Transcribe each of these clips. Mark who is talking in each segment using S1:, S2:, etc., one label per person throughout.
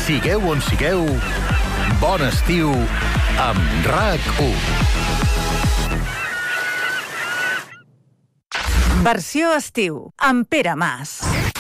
S1: Sigueu on sigueu, bon estiu amb RAC1.
S2: Versió estiu, amb Pere Mas.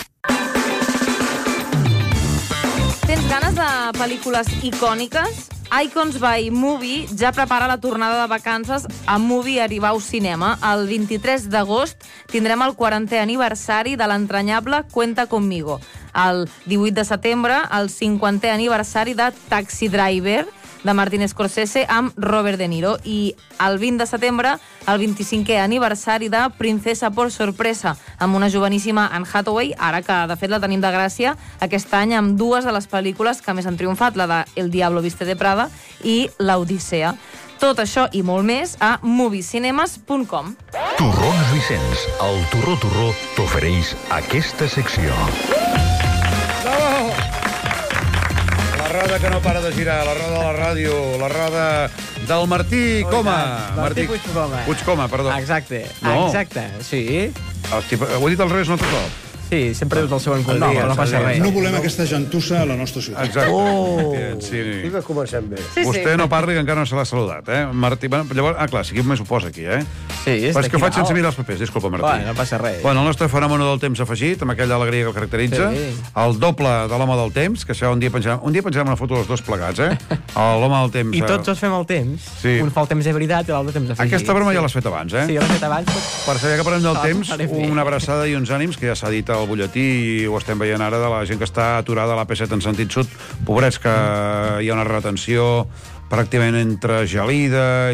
S3: Tens ganes de pel·lícules icòniques? Icons by Movie ja prepara la tornada de vacances a Movie Aribau Cinema. El 23 d'agost tindrem el 40è aniversari de l'entranyable Cuenta Conmigo. El 18 de setembre, el 50è aniversari de Taxi Driver, de Martin Scorsese amb Robert De Niro. I el 20 de setembre, el 25è aniversari de Princesa por sorpresa, amb una joveníssima Anne Hathaway, ara que de fet la tenim de gràcia aquest any amb dues de les pel·lícules que més han triomfat, la de El Diablo Viste de Prada i l'Odissea. Tot això i molt més a moviecinemas.com.
S1: Torrons Vicenç, el Torró t'ofereix aquesta secció.
S4: La roda que no para de girar, la roda de la ràdio, la roda del Martí Coma.
S5: Martí Puigcoma.
S4: Puigcoma, perdó.
S5: Exacte,
S4: No.
S5: exacte, sí.
S4: Hosti, ho he dit al revés un altre cop.
S5: Sí, sempre dius el segon cognom, però no passa res.
S6: No volem aquesta gentussa a la nostra ciutat.
S4: Exacte.
S7: Oh!
S4: Sí.
S7: Sí que comencem bé.
S4: Vostè no parli, que encara no se l'ha saludat, eh? Martí, bueno, llavors, clar, sí que m'ho posa aquí, eh?
S5: Sí,
S4: Però és que ho faig sense mirar els papers, disculpa, Martí.
S5: Bueno, no passa res.
S4: Bueno, el nostre fenomen del temps afegit, amb aquella alegria que el caracteritza,
S5: Sí.
S4: el doble de l'home del temps, que això un dia penjarem una foto dels dos plegats, eh? L'home del temps...
S5: I tots els fem el temps.
S4: Sí.
S5: Un fa el temps de veritat i l'altre temps afegit.
S4: Aquesta broma ja l'has fet abans, eh?
S5: Sí, l'he fet abans.
S4: Per saber que parlem del
S5: Ah,
S4: temps,
S5: faré bé.
S4: una abraçada i uns ànims, que ja s'ha dit al butlletí i ho estem veient ara, de la gent que està aturada a l'AP7 en sentit sud. Pobrets, que hi ha una retenció pràcticament entre Gelida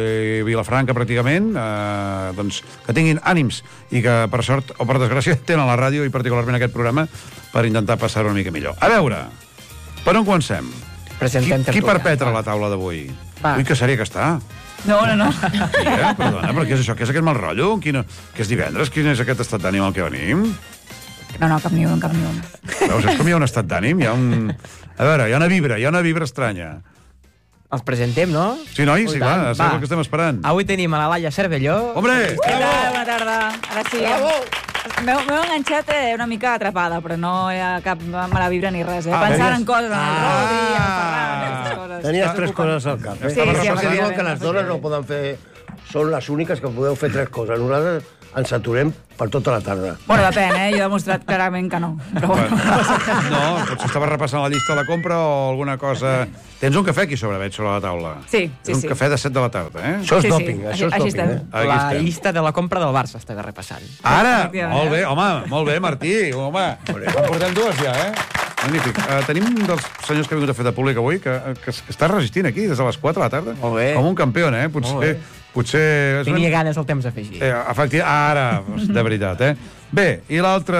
S4: i Vilafranca, pràcticament, doncs que tinguin ànims i que, per sort o per desgràcia, tenen la ràdio i particularment aquest programa per intentar passar-ho una mica millor. A veure, per on comencem?
S5: Presentem
S4: Qui
S5: tertúlia.
S4: perpetra la taula d'avui?
S5: Va.
S4: Ui, que sèria que està.
S2: No.
S4: Sí, perdona, però què és això? Què és aquest mal rotllo? Que és divendres? Quin és aquest estat d'ànim al que venim?
S2: No, cap ni un.
S4: Veus, és com hi ha un estat d'ànim? A veure, hi ha una vibra estranya.
S5: Els presentem, no?
S4: Sí, noi? Sí,
S5: I
S4: clar,
S5: tant.
S4: és
S5: Va.
S4: el que estem esperant.
S5: Avui tenim a la Laia Cervelló.
S4: Hombre!
S2: Bona tarda. Ara sí. M'heu enganxat una mica atrapada, però no hi ha cap mala vibra ni res. Pensant en coses, en el Rodri, en Ferran, aquestes coses.
S7: Tenies tres coses al cap.
S2: Sí,
S7: Perquè diuen que
S2: efectivament,
S7: les dones no poden fer... Són les úniques que podeu fer tres coses. Nosaltres ens aturem per tota la tarda.
S2: Bueno, depèn, Jo he demostrat clarament que no. Però bueno.
S4: No, potser estava repassant la llista de la compra o alguna cosa... Tens un cafè aquí sobre la taula.
S2: Sí.
S4: Un cafè de 7 de la tarda, eh?
S7: Això és
S2: Sí,
S7: dòping,
S2: així
S7: això és
S2: estem.
S7: dòping,
S4: Aquí
S5: La
S4: estem.
S5: llista de la compra del Barça estava repassant.
S4: Ara!
S2: Efectivament.
S4: Molt bé, home, molt bé, Martí, home. En portem dues ja, eh? Magnífic. Tenim un dels senyors que ha vingut a fer de públic avui que està resistint aquí des de les 4 de la tarda.
S5: Molt bé.
S4: Com un campió, eh?
S5: Molt bé.
S4: Potser...
S5: Tenia ganes el temps afegit.
S4: Efectivament, ara, de veritat, eh? Bé, i l'altra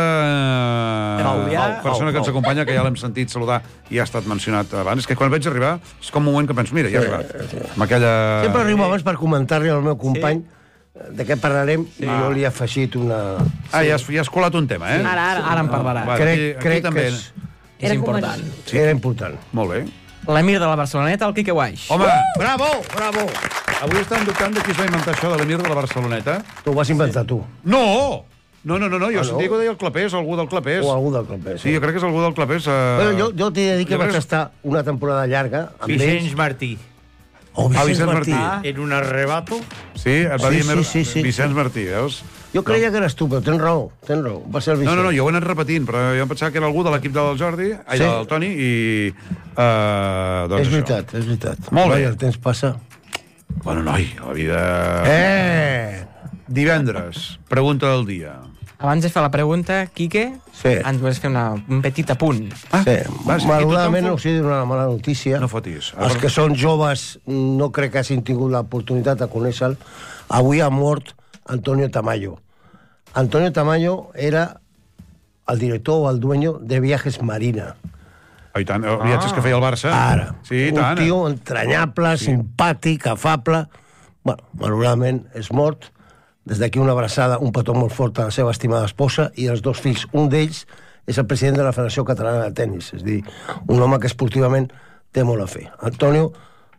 S4: persona que ens acompanya, que ja l'hem sentit saludar i ha estat mencionat abans, és que quan vaig arribar és com un moment que penso, mira, ja ha arribat. Amb aquella...
S7: Sempre arribo abans per comentar-li al meu company de què parlarem i jo li he afegit una...
S4: Ja has colat un tema, eh?
S5: Ara en parlarà.
S4: Va,
S7: Crec
S4: aquí també.
S7: que
S5: És important.
S7: era important.
S4: Molt bé.
S5: L'emir de la Barceloneta, el Quique Guaix.
S4: Home,
S7: Bravo!
S4: avui estan dubtant de qui es va inventar això de l'emir de la Barceloneta.
S7: T'ho vas inventar tu.
S4: No! No, jo sentia que ho deia el Clapés, algú del Clapés.
S7: O algú del Clapés.
S4: Sí, jo crec que és algú del Clapés.
S7: Bueno, jo t'he de dir que
S4: jo crec
S7: vaig estar una temporada llarga amb
S8: Vicenç
S7: ells.
S8: Martí.
S4: Vicenç Martí.
S8: En un arrebato.
S4: Sí, et va dir
S7: Sí.
S4: Vicenç Martí, veus?
S7: Jo creia que eres tu, però tens raó. Va ser el Vicenç.
S4: No, jo ho he anat repetint, però jo em pensava que era algú de l'equip del Jordi,
S7: Sí.
S4: del Toni, i... doncs
S7: És
S4: això.
S7: veritat.
S4: Molt bé.
S7: Vai, el temps passa.
S4: Bueno, noi, la vida... Divendres, pregunta del dia.
S5: Abans de fer la pregunta, Quique,
S7: Sí.
S5: ens vas fer un petit apunt.
S7: Sí,
S4: va, sí,
S7: malauradament
S4: tothom
S7: us he de donar una mala notícia.
S4: No fotis.
S7: Els que són joves no crec que hagin tingut l'oportunitat de conèixer-lo. Avui ha mort Antonio Tamayo. Antonio Tamayo era el director o el dueño de Viajes Marina.
S4: I tant, viatges que feia el Barça.
S7: Ara.
S4: Sí, i tant.
S7: Un tio entranyable, simpàtic, afable. Bueno, malauradament és mort. Des d'aquí una abraçada, un petó molt fort a la seva estimada esposa i els dos fills. Un d'ells és el president de la Federació Catalana de Tenis, és a dir, un home que esportivament té molt a fer. Antonio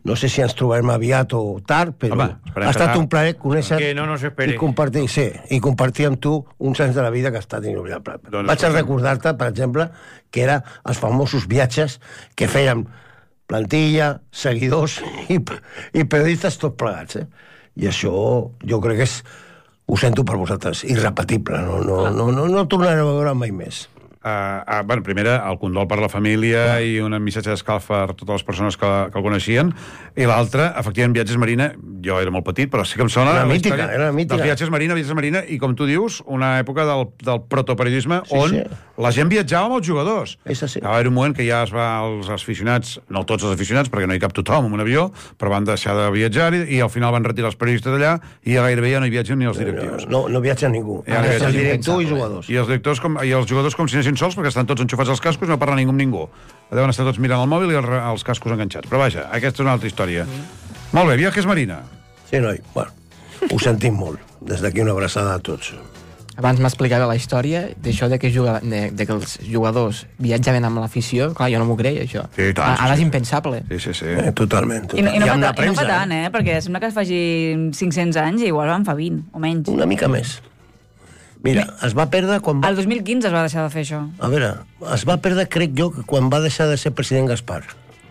S7: No sé si ens trobarem aviat o tard, però
S4: Home,
S7: ha estat un plaer conèixer
S8: Que no nos espere.
S7: i compartir amb tu uns anys de la vida que ha estat inolvidable.
S4: Doncs
S7: Vaig a recordar-te, per exemple, que era els famosos viatges que fèiem plantilla, seguidors i periodistes tots plegats. I això jo crec que és, ho sento per vosaltres, irrepetible. No tornarem a veure mai més.
S4: Bueno, primera, el condol per la família i un missatge d'escalf per totes les persones que el coneixien, i l'altre, efectivament, Viatges Marina, jo era molt petit, però sí que em sona
S7: Era
S4: la
S7: mítica,
S4: història
S7: era mítica.
S4: dels Viatges Marina, i com tu dius, una època del protoperiodisme on la gent viatjava amb els jugadors.
S7: És així.
S4: Va haver un moment que ja els aficionats, no tots els aficionats, perquè no hi cap tothom en un avió, però van deixar de viatjar i al final van retirar els periodistes d'allà i gairebé ja no hi viatgen ni els directius.
S7: No viatja ningú.
S4: Ja no viatja
S7: el
S4: ningú.
S7: director i jugadors.
S4: I els jugadors com si anessin sols, perquè estan tots enxufats als cascos i no parla ningú amb ningú. Deuen estar tots mirant el mòbil i els cascos enganxats. Però vaja, aquesta és una altra història. Molt bé, Viatges Marina.
S7: Sí, noi, bueno, ho sentim molt. Des d'aquí una abraçada a tots.
S5: Abans m'explicava la història d'això de que els jugadors viatjaven amb l'afició. Clar, jo no m'ho creia, això.
S4: Sí, i tant,
S5: Ara
S4: sí.
S5: és impensable.
S4: Sí.
S7: Totalment.
S2: I no
S7: amb la
S2: fa
S7: premsa,
S2: tant, perquè sembla que es faci 500 anys i igual en fa 20 o menys.
S7: Una mica més. Mira, es va perdre quan va...
S2: El 2015 es va deixar de fer això.
S7: A veure, es va perdre, crec jo, quan va deixar de ser president Gaspar.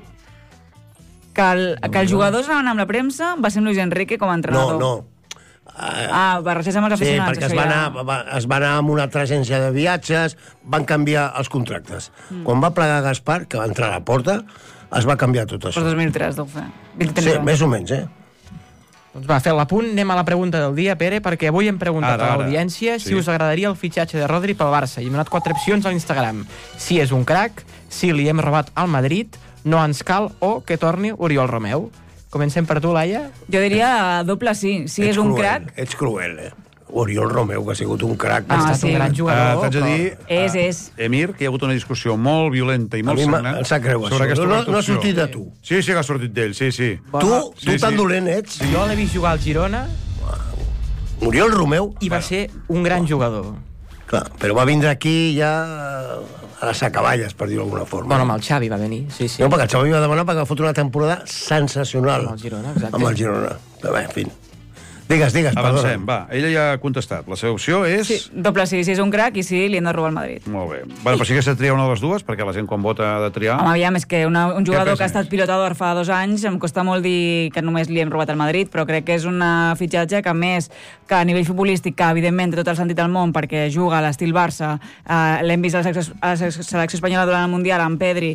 S2: Que els jugadors anaven amb la premsa, va ser amb Luis Enrique com a entrenador.
S7: No.
S2: Barrejar amb els
S7: Sí,
S2: aficionats.
S7: perquè
S2: això
S7: es va anar amb una altra agència de viatges, van canviar els contractes. Quan va plegar Gaspar, que va entrar a la porta, es va canviar tot això.
S2: Per 2003 deu fer. 23
S7: Sí,
S2: anys.
S7: més o menys,
S5: Doncs va, fer l'apunt, anem a la pregunta del dia, Pere, perquè avui hem preguntat
S4: Ara,
S5: a l'audiència si us agradaria el fitxatge de Rodri pel Barça, i hem donat 4 opcions a l'Instagram. Si és un crac, si li hem robat al Madrid, no ens cal, o que torni Oriol Romeu. Comencem per tu, Laia.
S2: Jo diria doble sí. Si és un crac...
S7: Ets cruel, Oriol Romeu, que ha sigut un crac.
S5: Ha estat
S2: sí.
S5: un gran jugador.
S4: T'haig de dir,
S2: És.
S4: Emir, que hi ha hagut una discussió molt violenta i
S7: A
S4: molt
S7: mi
S4: sagnant
S7: em sap greu,
S4: sobre
S7: això.
S4: aquesta
S7: No ha
S4: construcció.
S7: sortit de tu.
S4: Sí, que ha sortit d'ell, sí.
S7: Tu tan dolent ets.
S5: Jo l'he vist jugar al Girona
S7: Oriol Romeu,
S5: i va ser un gran jugador.
S7: clar, però va vindre aquí ja a les acaballes, per dir-ho d'alguna forma.
S5: Bueno, amb el Xavi va venir, sí.
S7: No, perquè el Xavi va demanar perquè va fotre una temporada sensacional.
S5: Amb el Girona, exacte.
S7: Amb el Girona. Però bé, en fi. Digues,
S4: Avancem,
S7: perdona.
S4: va. Ella ja ha contestat. La seva opció és...
S2: Sí, doble sí. Si és un crac i sí, li hem de robar al Madrid.
S4: Molt bé. Bueno, però sí que s'ha de triar una de les dues, perquè la gent quan vota ha de triar...
S2: Home, aviam, és que un jugador
S4: pesa
S2: que ha estat
S4: més?
S2: pilotador fa 2 anys, em costa molt dir que només li hem robat al Madrid, però crec que és un fitxatge que, a més, que a nivell futbolístic, que evidentment té tot el sentit del món, perquè juga a l'estil Barça, l'hem vist a la selecció espanyola durant el Mundial, amb Pedri,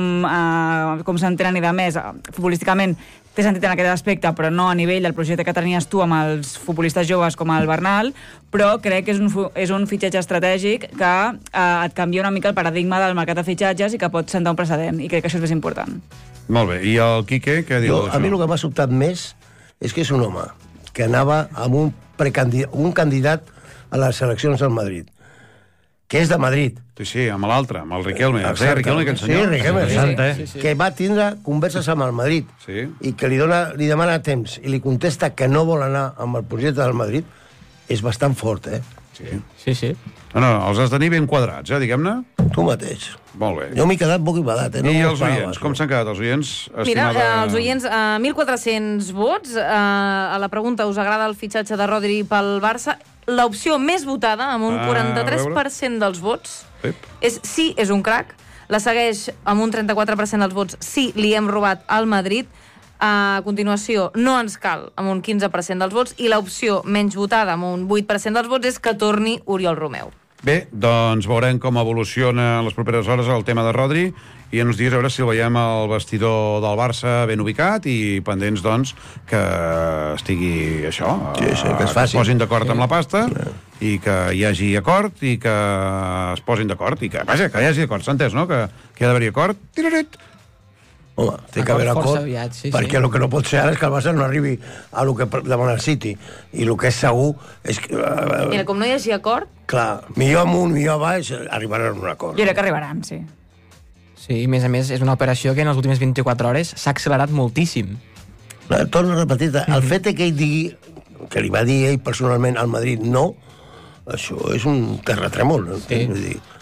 S2: com s'entenen i de més, futbolísticament, té sentit en aquest aspecte, però no a nivell del projecte que tenies tu amb els futbolistes joves com el Bernal, però crec que és un fitxatge estratègic que et canvia una mica el paradigma del mercat de fitxatges i que pot sentar un precedent, i crec que això és més important.
S4: Molt bé. I el Quique, què diu
S7: A mi el que m'ha sobtat més és que és un home que anava amb un candidat a les eleccions del Madrid, que és de Madrid.
S4: Sí, amb l'altre, amb el Riquelme.
S7: Exacte.
S4: Riquelme, aquest senyor.
S7: Sí, Riquelme,
S8: Sí.
S7: que va tindre converses amb el Madrid
S4: Sí.
S7: i que li demana temps i li contesta que no vol anar amb el projecte del Madrid, és bastant fort,
S5: Sí.
S4: No, els has de tenir ben quadrats, diguem-ne.
S7: Tu mateix.
S4: Molt bé.
S7: Jo m'he quedat boquibadat, No
S4: I
S7: m'ho
S4: els
S7: esperava,
S4: oients,
S7: això.
S4: com s'han quedat els oients?
S3: Mira,
S4: estimada-
S3: els oients, 1.400 vots. A la pregunta, us agrada el fitxatge de Rodri pel Barça? L'opció més votada, amb un
S4: A
S3: 43% dels vots,
S4: Ep.
S3: és sí, és un crac. La segueix amb un 34% dels vots, sí, li hem robat al Madrid. A continuació, no ens cal, amb un 15% dels vots, i l'opció menys votada, amb un 8% dels vots, és que torni Oriol Romeu.
S4: Bé, doncs veurem com evoluciona en les properes hores el tema de Rodri i ens digues a veure si el veiem al vestidor del Barça ben ubicat i pendents, doncs, que estigui això,
S7: Sí, que es faci.
S4: posin d'acord amb la pasta i que hi hagi acord i que es posin d'acord i que, vaja, que hi hagi acord, s'ha entès, no? Que hi ha d'haver-hi acord. Tirarit.
S7: Home, té que haver
S5: Acord força
S7: acord,
S5: aviat, sí,
S7: perquè el que no pot ser ara és que el Barça no arribi a lo que demana el City. I el que és segur és que...
S3: Mira, com no hi hagi acord,
S7: clar, millor amunt, millor a baix, arribaran a un acord.
S2: Jo crec que arribaran, sí.
S5: Sí, a més, és una operació que en les últimes 24 hores s'ha accelerat moltíssim.
S7: Torno a repetir, el fet que ell digui, que li va dir ell personalment al Madrid no, això és un terratrèmol.
S5: Sí.
S7: Vull dir,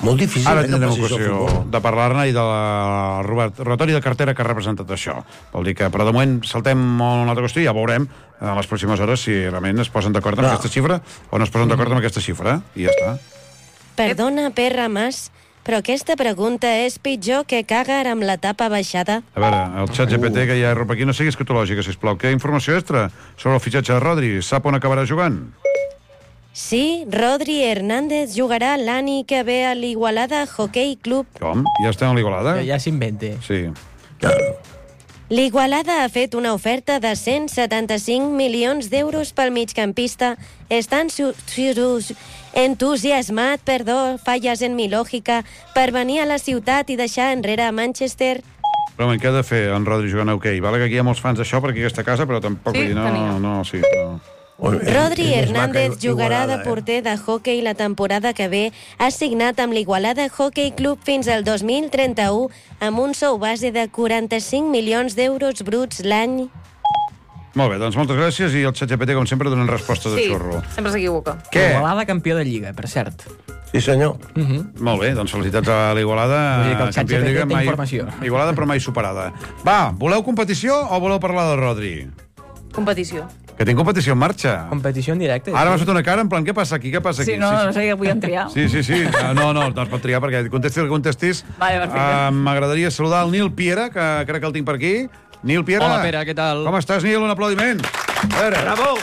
S7: Molt difícil,
S4: Ara
S7: que
S4: tindrem
S7: passi això al
S4: ocasió
S7: futbol.
S4: de parlar-ne i de la robatori de cartera que ha representat això. Vol dir que, però de moment, saltem a una altra qüestió i ja veurem en les pròximes hores si realment es posen d'acord amb aquesta xifra o no es posen d'acord amb aquesta xifra. I ja està.
S8: Perdona, perra Mas, però aquesta pregunta és pitjor que cagar amb la tapa baixada.
S4: A veure, el xat GPT que hi ha per aquí no sigui escatològica, sisplau. Què informació extra sobre el fitxatge de Rodri? Sap on acabarà jugant?
S8: Sí, Rodri Hernández jugarà l'any que ve a l'Igualada Hockey Club.
S4: Com? Ja estem a l'Igualada?
S5: Ja s'invente.
S4: Sí.
S8: L'Igualada ha fet una oferta de 175 milions d'euros pel migcampista. Estan entusiasmat, falles en mi lògica, per venir a la ciutat i deixar enrere a Manchester.
S4: Però què ha de fer en Rodri jugant a hoquei? Vale que aquí hi ha molts fans d'això per aquí a aquesta casa, però tampoc...
S3: Sí, tenia.
S4: No.
S8: Rodri Hernández jugarà de porter de hoquei la temporada que ve. Ha signat amb l'Igualada Hockey Club fins al 2031 amb un sou base de 45 milions d'euros bruts l'any.
S4: Molt bé, doncs moltes gràcies i el ChatGPT, com sempre, donen resposta de
S3: Sí,
S4: xurro.
S3: sempre s'equivoca.
S4: Què?
S5: Igualada campió de Lliga, per cert.
S7: Sí, senyor.
S4: Molt bé, doncs felicitats a l'Igualada.
S5: Vull dir que el
S4: campió de
S5: ChatGPT
S4: Lliga,
S5: té informació.
S4: Igualada, però mai superada. Va, voleu competició o voleu parlar del Rodri?
S3: Competició.
S4: Que tinc competició en marxa.
S5: Competició en directe.
S4: Ara m'has fet una cara en plan, què passa aquí? Què passa aquí?
S2: Sí, no sé què podíem triar.
S4: Sí. No es pot triar perquè contestis el que contestis.
S2: Vale, perfecte.
S4: M'agradaria saludar el Nil Piera, que crec que el tinc per aquí. Nil Piera.
S9: Hola, Pere, què tal?
S4: Com estàs, Nil? Un aplaudiment. A veure.
S9: Bravo!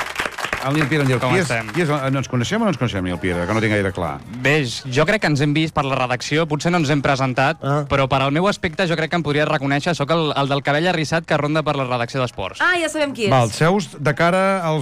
S4: El Nil Piera,
S9: Com estem?
S4: Ens coneixem o no ens coneixem, Nil Piera? Que no tinc gaire clar.
S9: Bé, jo crec que ens hem vist per la redacció, potser no ens hem presentat, però per al meu aspecte jo crec que em podries reconèixer, sóc el del cabell arrissat que ronda per la redacció d'Esports.
S3: Ah, ja sabem qui és.
S4: Val, seus de cara a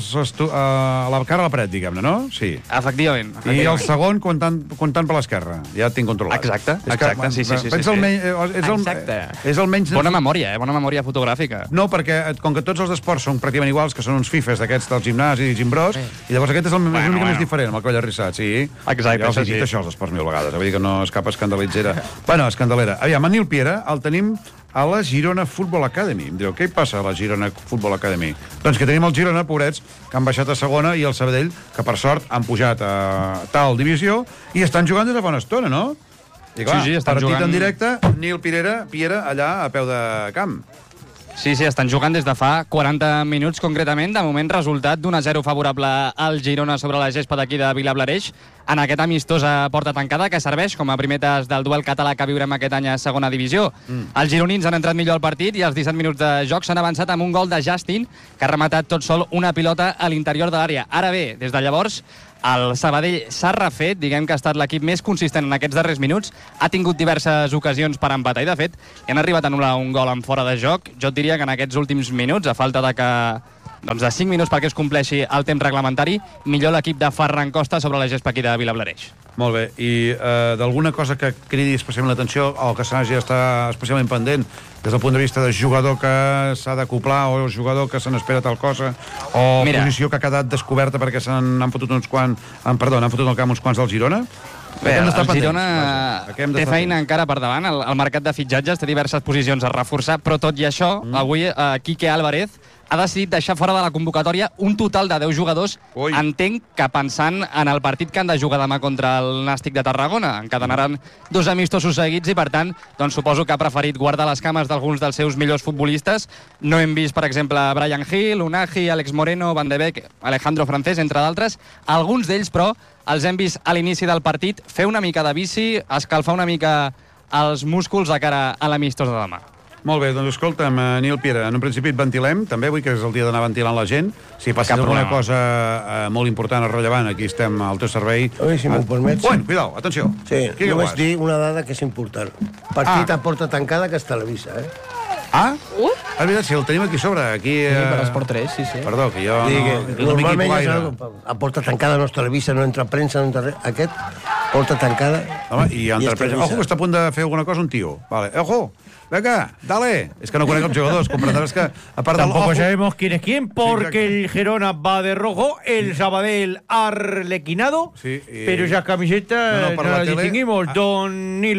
S4: la cara a la paret, diguem-ne, no? Sí.
S9: Efectivament.
S4: I el segon comptant per l'esquerra. Ja et tinc controlat.
S9: Exacte, sí.
S4: Ets el menys... És el menys...
S9: Bona memòria, bona memòria fotogràfica.
S4: No, perquè com que tots els d'esports són pràcticament iguals, que són uns fifes d'aquests del gimnàs i gimbros, i llavors aquest és una mica més diferent, amb el coll arrissat, sí.
S9: Exacte,
S4: ja els he
S9: sí.
S4: dit això als esports mil vegades, vull dir que no és cap escandalitzera. Bueno, escandalera. Aviam, en Nil Piera el tenim a la Girona Football Academy. Em direu, què hi passa a la Girona Football Academy? Doncs que tenim el Girona, pobrets, que han baixat a segona, i el Sabadell, que per sort han pujat a tal divisió, i estan jugant des de bona estona, no? I clar,
S9: Sí, estan
S4: partit
S9: jugant...
S4: en directe, Nil Piera allà a peu de camp.
S9: Sí, estan jugant des de fa 40 minuts concretament. De moment, resultat d'1-0 favorable al Girona sobre la gespa d'aquí de Vilablareix, en aquest amistós a porta tancada que serveix com a primer tas del duel català que viurem aquest any a segona divisió. Els gironins han entrat millor al partit i als 17 minuts de joc s'han avançat amb un gol de Justin, que ha rematat tot sol una pilota a l'interior de l'àrea. Ara bé, des de llavors, el Sabadell s'ha refet, diguem que ha estat l'equip més consistent en aquests darrers minuts, ha tingut diverses ocasions per empatar i, de fet, han arribat a anul·lar un gol en fora de joc. Jo et diria que en aquests últims minuts, a falta de que doncs de 5 minuts perquè es compleixi el temps reglamentari, millor l'equip de Ferran Costa sobre la gespa aquí de Vilablareix.
S4: Molt bé, i d'alguna cosa que cridi especialment l'atenció o que s'hagi d'estar especialment pendent des del punt de vista de jugador que s'ha d'acoplar o jugador que se n'espera tal cosa o posició que ha quedat descoberta perquè han fotut uns quants, han fotut al camp uns quants del Girona?
S9: Bé, el Girona té feina encara per davant. El mercat de fitxatges té diverses posicions a reforçar, però tot i això, avui Quique Álvarez ha decidit deixar fora de la convocatòria un total de 10 jugadors. Entenc que pensant en el partit que han de jugar demà contra el Nàstic de Tarragona. Encadenaran 2 amistosos seguits i, per tant, doncs suposo que ha preferit guardar les cames d'alguns dels seus millors futbolistes. No hem vist, per exemple, Brian Hill, Unai, Alex Moreno, Van de Beek, Alejandro Francés, entre d'altres. Alguns d'ells, però, els hem vist a l'inici del partit fer una mica de bici, escalfar una mica els músculs a cara a l'amistós de demà.
S4: Molt bé, doncs escolta'm, Nil Piera, en un principi et ventilem, també avui que és el dia d'anar ventilant la gent. Si passa alguna cosa molt important o rellevant, aquí estem al teu servei.
S7: Si m'ho permets.
S4: Bueno, cuidao, atenció.
S7: Sí, només dir una dada que és important. Partit a porta tancada que es televisa,
S4: Ah? És veritat, si el tenim aquí sobre, aquí...
S5: Sí, per Esport 3, sí.
S4: Perdó, que jo
S7: normalment a porta tancada no es televisa, no entra premsa, no entra res. Aquest, porta tancada...
S4: Home, i entra premsa. Ojo, que està a punt de fer alguna cosa un tio. Vale, ojo, venga, dale. Es que no conec els jugadors, comprenderàs que...
S10: Tampoco sabemos quién es quién, porque el Girona va de rojo, el Sabadell arlequinado, pero esas camisetas no las distinguimos. Don Nilo.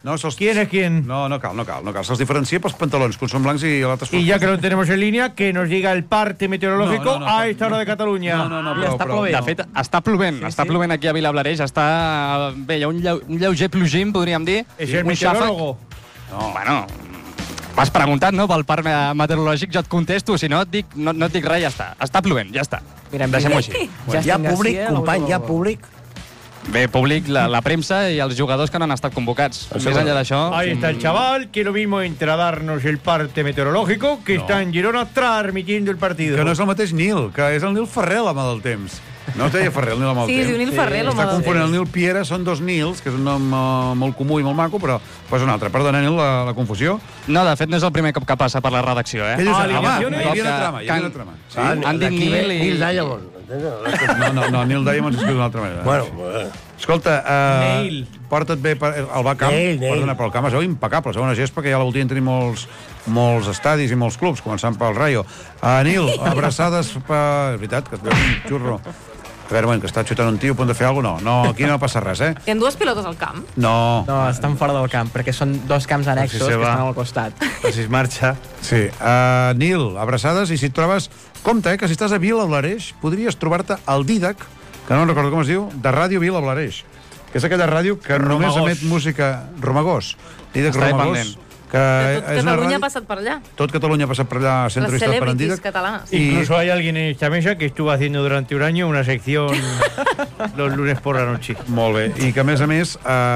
S10: ¿Quién es quién?
S4: No cal. Se'ls diferencia pels pantalons, que són blancs i l'altre
S10: Y ya que lo tenemos en línea, que nos diga el parte meteorológico
S4: No,
S10: a esta hora de Catalunya.
S4: Prou.
S9: De fet, està plovent. Està plovent aquí a Vilablareix. Bé, hi ha un lleuger plogim, podríem dir.
S10: Es el meteorólogo.
S9: No. Bueno, m'has preguntat, no?, pel parc meteorològic, jo et contesto. Si no et dic, no et dic res, ja està. Està plovent, ja està. Deixem-ho així.
S7: Hi ha públic, company, hi ha públic.
S9: Bé, públic, la premsa i els jugadors que no han estat convocats. Més enllà d'això...
S10: Ahí está el chaval, que lo mismo entra a darnos el parte meteorológico, que está en Girona transmitiendo el partido.
S4: Que no és el mateix Nil, que és el Nil Ferrer, l'home del temps. No es deia Ferrer, el Nil amb el temps.
S3: Sí, es diu Nil Ferrer, l'home del temps.
S4: Està confonent el Nil Piera, són dos Nils, que és un nom molt comú i molt maco, però posa un altre. Perdona, Nil, la confusió.
S9: No, de fet, no és el primer cop que passa per la redacció, eh?
S4: Què dius? Home, hi havia una trama.
S9: Sí? Han dit Nil i...
S7: Nil Diamond.
S4: No, Nil Diamond s'escriu d'una altra manera.
S7: Bueno,
S4: escolta, porta't bé el Bacamp. Perdona, però el camp es veu impecable, segona gespa, que ja la voldrien tenir molts estadis i molts clubs, començant pel Rayo. Nil, abraçades per... És veritat, que et veu un xurro. A veure, que està xutant un tio, a punt de fer alguna cosa. No, aquí no passa res, eh?
S3: Hi ha dues pilotes al camp?
S4: No.
S5: No, estan fora del camp, perquè són dos camps annexos que estan al costat.
S10: Per si es marxa.
S4: Sí. Nil, abraçades, i si et trobes... Compte, que si estàs a Vilablareix, podries trobar-te al Dídac, que no recordo com es diu, de Ràdio Vilablareix, que és aquella ràdio que només emet música... Romagós. Dídac Romagós. Que
S3: tot Catalunya ha passat per allà.
S4: Tot Catalunya ha passat per allà, centro
S3: Las
S4: i estat per
S3: celebrities catalanas.
S10: Incluso hay alguien en esta mesa que estuvo haciendo durante un año una sección los lunes por la noche.
S4: Molt bé. I que, a més,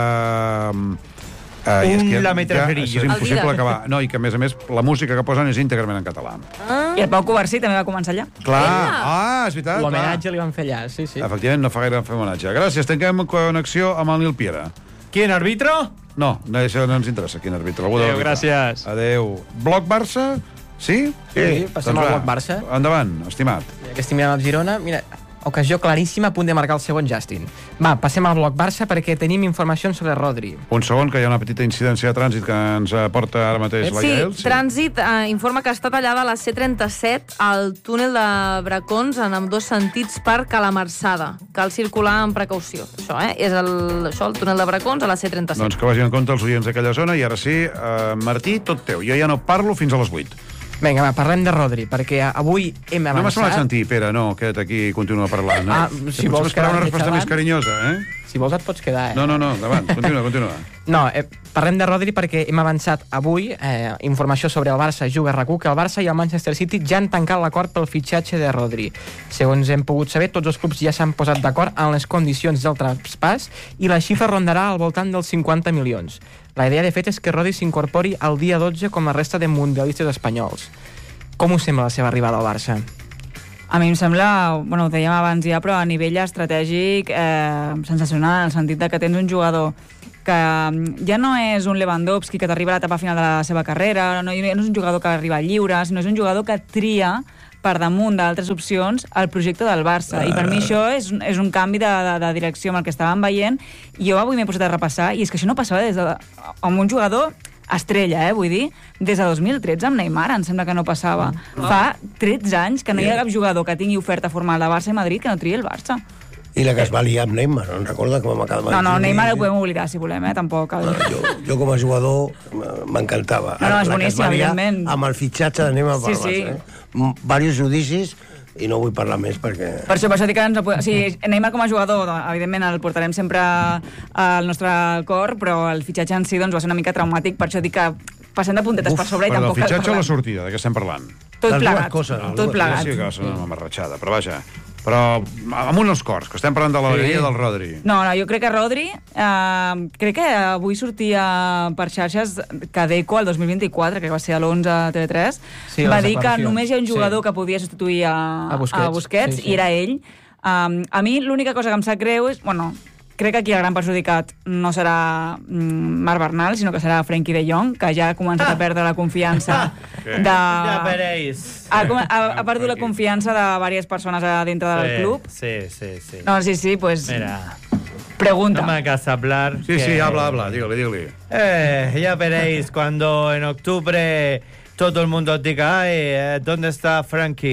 S10: lametraferillo.
S4: És impossible acabar. No, i que, a més, la música que posen és íntegrament en català.
S2: I el Pau Covarsí també va començar allà.
S4: Clar. És veritat.
S5: L'homenatge li van fer allà, sí.
S4: Efectivament, no fa gaire fer homenatge. Gràcies. Tanquem connexió amb el Nil Piera.
S10: ¿Quién, árbitro?
S4: No, això no ens interessa, quin àrbitre.
S9: Adéu, gràcies.
S4: Adéu. Bloc Barça? Sí?
S5: Sí, passem al bloc Barça.
S4: Endavant, estimat.
S5: Que estic mirant el Girona, mira, ocasió claríssima, a punt de marcar el segon Justin. Va, passem al bloc Barça perquè tenim informacions sobre Rodri.
S4: Un segon, que hi ha una petita incidència de trànsit que ens porta ara mateix la Gael.
S3: Sí, trànsit informa que està tallada la C-37 al túnel de Bracons en ambdós sentits per Calamarsada. Cal circular amb precaució. Això, és el túnel de Bracons a la C-37.
S4: Doncs que vagin en compte els oients d'aquella zona, i ara sí, Martí, tot teu. Jo ja no parlo fins a les 8.
S5: Vinga, va, parlem de Rodri, perquè avui hem avançat...
S4: No m'ha semblat sentir, Pere, no, queda't aquí i continua parlant.
S5: Si vols
S4: esperar una resposta més carinyosa,
S5: Si vols et pots quedar,
S4: No, endavant, continua.
S5: No, parlem de Rodri perquè hem avançat avui, informació sobre el Barça juga RAC1, que el Barça i el Manchester City ja han tancat l'acord pel fitxatge de Rodri. Segons hem pogut saber, tots els clubs ja s'han posat d'acord en les condicions del traspàs i la xifra rondarà al voltant dels 50 milions. La idea, de fet, és que Rodri s'incorpori el dia 12 com la resta de mundialistes espanyols. Com us sembla la seva arribada al Barça?
S2: A mi em sembla, ho dèiem abans ja, però a nivell estratègic sensacional, en el sentit de que tens un jugador que ja no és un Lewandowski que t'arriba a l'etapa final de la seva carrera, no és un jugador que arriba lliure, sinó és un jugador que tria per damunt d'altres opcions el projecte del Barça. I per mi això és un canvi de direcció amb el que estàvem veient, i jo avui m'he posat a repassar, i és que això no passava amb un jugador estrella, vull dir, des de 2013 amb Neymar, em sembla que no passava. Fa 13 anys que no hi ha cap jugador que tingui oferta formal de Barça i Madrid que no triï el Barça.
S7: I la que es va liar amb Neymar, no recorda com vam acabar...
S2: No, Neymar ho podem oblidar, si volem, tampoc.
S7: Jo com a jugador m'encantava.
S2: No, és boníssim, evidentment.
S7: Amb el fitxatge de Neymar per Barça. Varis judicis, i no vull parlar més perquè... Per això dic que
S2: Neymar com a jugador, evidentment el portarem sempre al nostre cor, però el fitxatge en si va ser una mica traumàtic, per això dic que passem de puntetes per sobre i tampoc...
S4: El fitxatge o la sortida, de què estem parlant?
S2: Tot plegat. Tot plegat.
S4: Sí que va ser una mamarratxada, però vaja... Però amunt els cors, que estem parlant de l'alegria del Rodri.
S2: No, jo crec que Rodri, crec que avui sortia per xarxes que Deco, el 2024, que va ser a l'11 TV3, va dir que només hi ha un jugador que podia substituir a Busquets, i era ell. A mi l'única cosa que em sap greu és... Crec que aquí el gran perjudicat no serà Marc Bernal, sinó que serà Frenkie de Jong, que ja ha començat a perdre la confiança de...
S10: Ja veréis.
S2: Ha perdut la confiança de diverses persones dintre del club.
S10: Sí.
S2: No, sí, pues...
S10: Mira.
S2: Pregunta.
S10: No me hagas hablar.
S4: Sí, habla, dígale.
S10: Ya veréis cuando en octubre todo el mundo diga, ¿dónde está Frankie?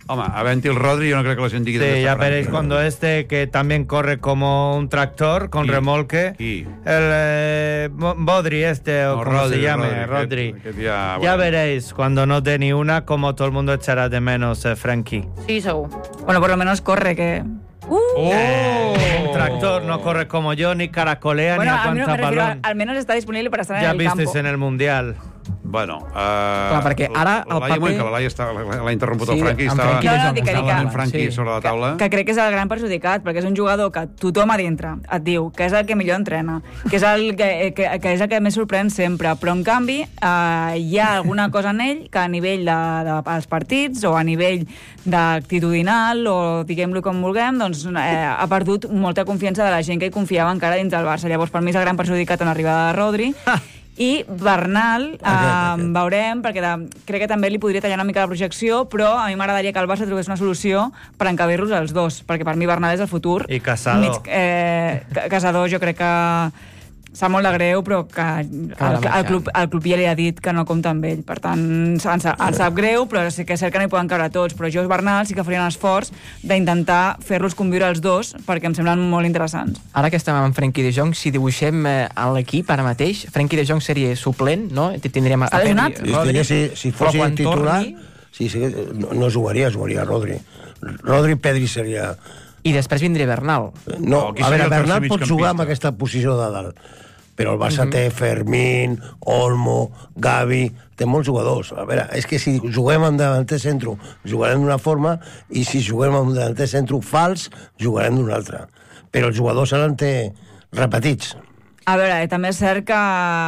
S4: Home, havent-hi el Rodri, jo no crec que la gent digui...
S10: Sí, ya veréis cuando que también corre como un tractor con remolque. El Bodri o como
S4: Rodri,
S10: se llame, Rodri. Ya veréis cuando no dé ni una, como todo el mundo echará de menos Frankie.
S3: Sí, segur.
S2: Bueno, por lo menos corre, que...
S10: Un tractor no corre como yo, ni caracolea,
S2: Bueno,
S10: ni
S2: al menos,
S10: aguanta balón.
S2: al menos está disponible para estar
S10: Ya
S2: en el campo.
S10: visteis en el Mundial.
S4: Bueno,
S5: perquè ara el
S4: la Laia,
S5: paper-
S4: que la Laia l'ha interromput
S5: Sí,
S4: el Franqui,
S5: amb
S4: estava
S5: Franqui de Jong,
S2: dic que-
S4: amb
S2: que-
S4: en Franqui
S5: sí.
S4: sobre la taula.
S2: Que crec que és el gran perjudicat, perquè és un jugador que tothom a dintre et diu que és el que millor entrena, que és el que és el que més sorprèn sempre, però en canvi hi ha alguna cosa en ell que a nivell dels partits o a nivell d'actitudinal o diguem-lo com vulguem, doncs ha perdut molta confiança de la gent que hi confiava encara dins del Barça. Llavors, per mi és el gran perjudicat en l'arribada de Rodri. I Bernal, veurem, perquè crec que també li podria tallar una mica la projecció, però a mi m'agradaria que el Barça trobés una solució per encabir-los els dos, perquè per mi Bernal és el futur.
S10: I Casado.
S2: Casado jo crec que sap molt de greu, però que el club ja li ha dit que no compta amb ell. Per tant, ens sap greu, però sí que és cert que no hi poden caure tots. Però jo i Bernal sí que farien un esforç d'intentar fer-los conviure els dos, perquè em semblen molt interessants.
S5: Ara que estem amb Frenkie de Jong, si dibuixem l'equip ara mateix, Frenkie de Jong seria suplent, no? Tindríem
S2: Està lesionat?
S5: Rodri,
S7: Si fos titular, no jugaria Rodri. Rodri Pedri seria...
S5: I després vindria Bernal.
S7: No, a veure, Bernal pot jugar amb aquesta posició de dalt, però el Barça té Fermín, Olmo, Gavi, té molts jugadors. A veure, és que si juguem amb davanter centre, jugarem d'una forma, i si juguem amb davanter centre fals, jugarem d'una altra. Però els jugadors ara en té repetits.
S2: A veure, també és cert que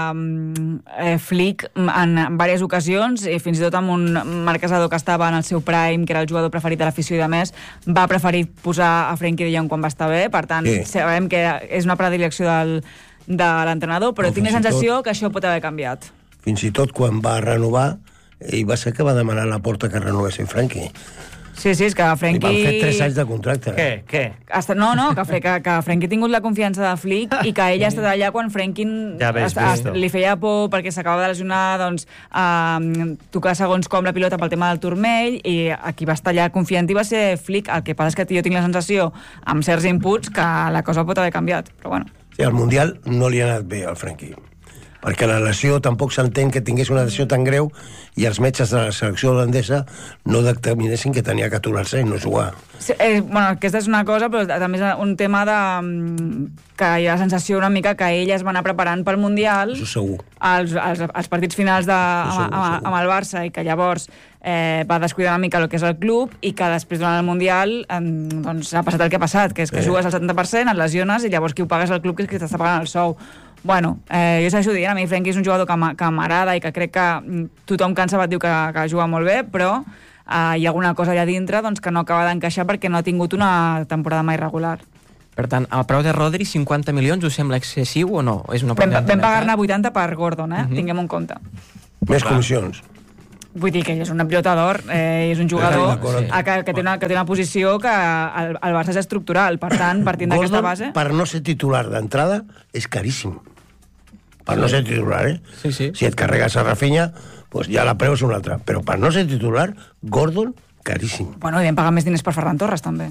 S2: Flick en diverses ocasions, i fins i tot amb un Marc Casado que estava en el seu prime, que era el jugador preferit de l'afició i de més, va preferir posar a Frenkie de Jong quan va estar bé. Per tant, sabem que és una predilecció de l'entrenador, però tinc la sensació que això pot haver canviat.
S7: Fins i tot quan va renovar, ell va ser que va demanar a la porta que renovessin Frenkie.
S2: Sí, és que Frenkie...
S7: I van fer 3 anys de contracte.
S10: Què?
S2: No, que Frenkie ha tingut la confiança de Flick i que ell ha estat allà quan Frenkie li feia por perquè s'acabava de lesionar, doncs, tocar segons com la pilota pel tema del turmell, i aquí va estar allà confiant i va ser Flick. El que passa és que jo tinc la sensació, amb certs inputs, que la cosa pot haver canviat, però bueno.
S7: Sí, al Mundial no li ha anat bé al Frenkie, perquè la lesió tampoc s'entén que tingués una lesió tan greu i els metges de la selecció holandesa no determinessin que tenia que aturar-se i no jugar.
S2: Sí, bueno, aquesta és una cosa, però també és un tema de que hi ha la sensació una mica que ell es va anar preparant pel Mundial,
S7: Això segur.
S2: els partits finals amb el Barça, i que llavors va descuidar una mica el que és el club, i que després durant el Mundial doncs ha passat el que ha passat, que és que jugues al 70%, et lesiones, i llavors qui ho paga és el club, que és qui t'està pagant el sou. Bueno, jo segueixo dient, a mi Frenkie és un jugador que m'agrada i que crec que tothom que en sabat diu que juga molt bé, però hi ha alguna cosa allà dintre doncs, que no acaba d'encaixar perquè no ha tingut una temporada mai regular.
S5: Per tant, el preu de Rodri, 50 milions, us sembla excessiu o no? És una
S2: Vam pagar-ne 80 per Gordon, tinguem en compte.
S7: Més comissions.
S2: Vull dir que ell és un pilota d'or, és un jugador que té una posició que el Barça és estructural. Per tant, partint d'aquesta base...
S7: Gordon, per no ser titular d'entrada, és caríssim. Per no ser titular,
S5: Sí.
S7: Si et carregues a Rafinha, doncs ja la preu és una altra. Però per no ser titular, Gordon, caríssim.
S2: Bueno, i vam pagar més diners per Ferran Torres, també.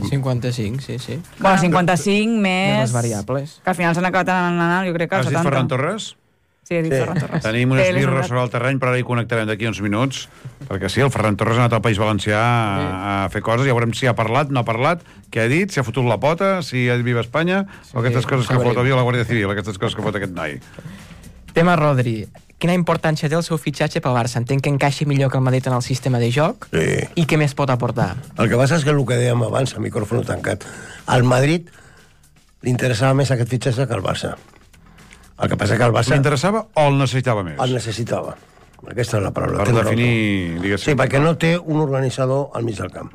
S5: 55, sí.
S2: Bueno, 55 més...
S5: Més les variables.
S2: Que al final s'han acabat anant, jo crec que
S4: Has
S2: 70.
S4: dit Ferran Torres?
S2: Sí, he dit Ferran Torres.
S4: Tenim unes birres sobre el terreny, però ara hi connectarem d'aquí uns minuts, perquè sí, el Ferran Torres ha anat al País Valencià a fer coses, ja veurem si ha parlat, no ha parlat, què ha dit, si ha fotut la pota, si ha dit Viva Espanya, o aquestes coses que fot avui a la Guàrdia Civil, aquestes coses que fot aquest noi.
S5: Tema Rodri. Quina importància té el seu fitxatge pel Barça? Entenc que encaixi millor que el Madrid en el sistema de joc.
S7: Sí.
S5: I què més pot aportar?
S7: El que passa és que el que dèiem abans, a micròfon tancat, al Madrid li interessava més aquest fitxatge que al Barça. El que passa que el Barça...
S4: L'interessava o el necessitava més?
S7: El necessitava. Aquesta és la paraula.
S4: Per definir, diguéssim...
S7: Sí, perquè no té un organitzador al mig del camp.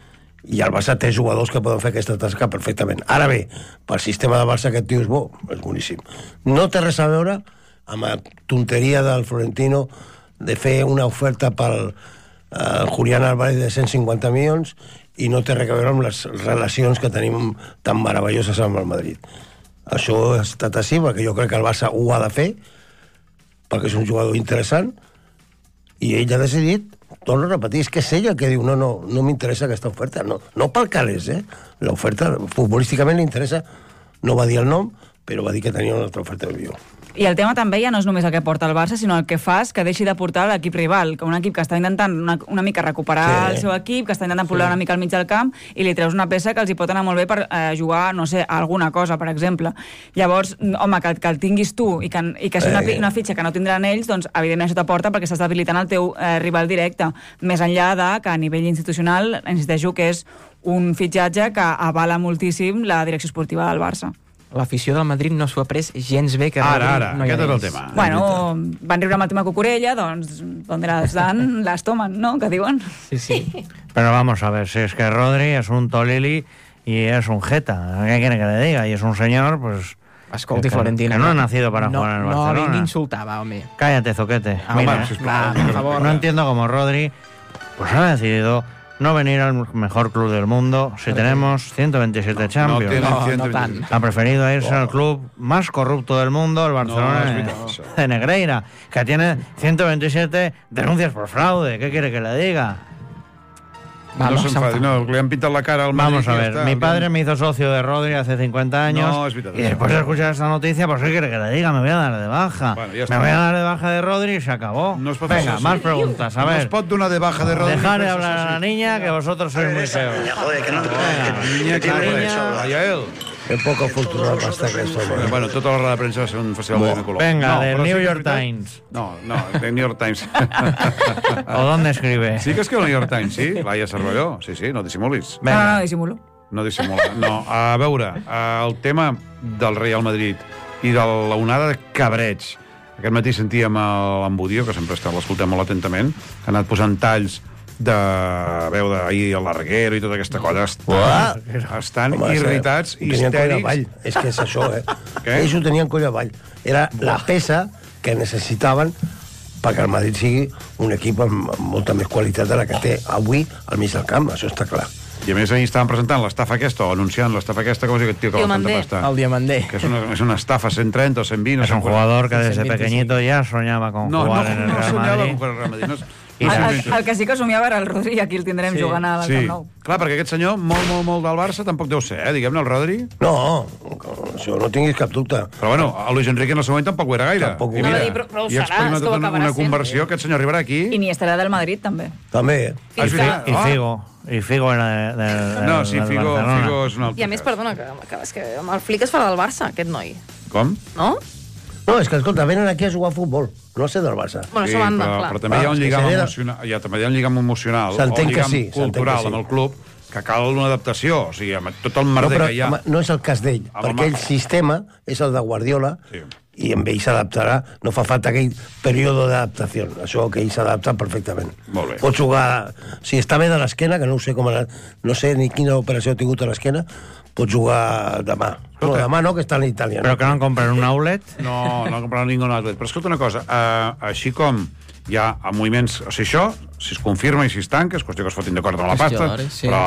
S7: I el Barça té jugadors que poden fer aquesta tasca perfectament. Ara bé, pel sistema de Barça aquest tio és bo, és boníssim. No té res a veure amb la tonteria del Florentino de fer una oferta pel Julián Álvarez de 150 milions i no té res a veure amb les relacions que tenim tan meravelloses amb el Madrid. Això ha estat així, perquè jo crec que el Barça ho ha de fer, perquè és un jugador interessant, i ell ha decidit torno a repetir, és que és ell el que diu no m'interessa aquesta oferta, no pel calés, l'oferta futbolísticament li interessa, no va dir el nom, però va dir que tenia una altra oferta de viu.
S2: I el tema també ja no és només el que porta el Barça, sinó el que fa és que deixi de portar l'equip rival, que un equip que està intentant una mica recuperar el seu equip, que està intentant poblar una mica al mig del camp, i li treus una peça que els hi pot anar molt bé per jugar, no sé, a alguna cosa, per exemple. Llavors, home, que el tinguis tu i que sigui una fitxa que no tindran ells, doncs, evidentment, això t'aporta perquè estàs debilitant el teu rival directe. Més enllà de que a nivell institucional, insisteixo que és un fitxatge que avala moltíssim la direcció esportiva del Barça.
S5: L'afició del Madrid no s'ho ha pres gens bé. Que
S4: Ara, aquest és el tema.
S2: Bueno, van riure amb el tema Cucurella, doncs, donde las dan, las toman, ¿no? ¿Qué diuen?
S5: Sí.
S10: Pero vamos a ver, si es que Rodri es un tolili y es un jeta, ¿qué quiere que le diga? Y es un señor, pues...
S5: Escolti, Florentino.
S10: Que no ha nacido para jugar en el Barcelona.
S5: No vingui a insultar, va, home.
S10: Cállate, zoquete. Mira,
S5: por favor.
S10: No entiendo cómo Rodri pues ha decidido no venir al mejor club del mundo si tenemos 127 Champions.
S5: No tant.
S10: Ha preferido irse al club más corrupto del mundo, el Barcelona de Negreira, que tiene 127 denuncias por fraude. ¿Qué quiere que le diga?
S4: No s'enfadi, no, le han pintado la cara al Madrid.
S10: Vamos a ver, mi padre me hizo socio de Rodri hace 50 años y después de escuchar esta noticia, pues ¿qué quiere que le diga? Me voy a dar de baja.
S4: Bueno,
S10: me voy a dar de baja de Rodri y se acabó. Venga, más preguntas, a ver.
S4: No es pot donar de baja de Rodri.
S10: Dejar de hablar a la niña, que vosotros sois muy feos.
S7: Joder, que no...
S4: Niña, que vaya él.
S7: És poc afortunat va estar aquest home.
S4: Bueno, tota la roda de premsa va ser un festival de color.
S10: Venga, del New York Times.
S4: No, del New York Times.
S10: ¿O dónde escribe?
S4: Sí que escriu el New York Times, sí. Laia Cervelló. Sí, no dissimulis.
S2: No dissimulo.
S4: No dissimula. No, a veure, el tema del Real Madrid i de l'onada de cabreig. Aquest matí sentíem l'Embudio, que sempre l'escoltem molt atentament, que ha anat posant talls de veu d'ahir el Larguero i tota aquesta colla estan irritats i histèrics.
S7: És que és això, Ells ho tenien coll avall. Era la peça que necessitaven perquè el Madrid sigui un equip amb molta més qualitat de la que té avui al mig del camp, això està clar.
S4: I a més ahir estaven presentant l'estafa aquesta, o anunciant l'estafa aquesta, com es diu aquest tio que va tanta pasta?
S5: El Diamandé.
S4: Que és una estafa 130 o 120.
S10: Es un jugador que desde pequeñito ya soñaba con jugar en el Real Madrid.
S4: No, Real Madrid.
S2: El que sí que somiava era el Rodri i aquí el tindrem jugant al Camp Nou.
S4: Clar, perquè aquest senyor, molt del Barça, tampoc deu ser, diguem-ne, el Rodri.
S7: No, això no tinguis cap dubte.
S4: Però bueno, el Luis Enrique en el següent tampoc ho era gaire.
S7: I
S2: mira, però ho serà,
S4: ha experimentat una conversió, aquest senyor arribarà aquí.
S2: I ni estarà del Madrid, també.
S7: També.
S10: I Figo era del
S4: No, sí, Figo és un altre.
S3: I a més, perdona, que és que amb el Flick es farà del Barça, aquest noi.
S4: Com?
S3: No?
S7: No, és que, escolta, venen aquí a jugar a futbol, no a ser del Barça.
S3: Bueno, això banda, clar.
S4: Però també hi ha un lligam emocional, també hi ha un lligam emocional, o un lligam cultural amb el club, que cal una adaptació, o sigui, amb tot el merder que hi ha.
S7: No és el cas d'ell, perquè el sistema és el de Guardiola, i amb ell s'adaptarà, no fa falta aquell període d'adaptació, això que ell s'adapta perfectament.
S4: Molt bé.
S7: Pot jugar, si està bé de l'esquena, que no ho sé com ha anat, no sé ni quina operació ha tingut a l'esquena, pot jugar demà. No, demà no, que està en Itàlia.
S10: Però que no han comprat un outlet?
S4: No han comprat ningú un outlet. Però escolta una cosa, així com hi ha moviments... O sigui, això, si es confirma i si es tanca, és qüestió que es fotin d'acord amb la pasta, però